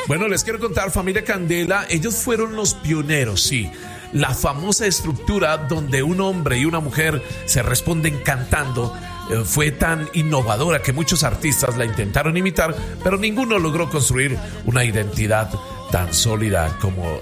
Bueno, les quiero contar, familia Candela, ellos fueron los pioneros, sí. La famosa estructura donde un hombre y una mujer se responden cantando fue tan innovadora que muchos artistas la intentaron imitar, pero ninguno logró construir una identidad tan sólida como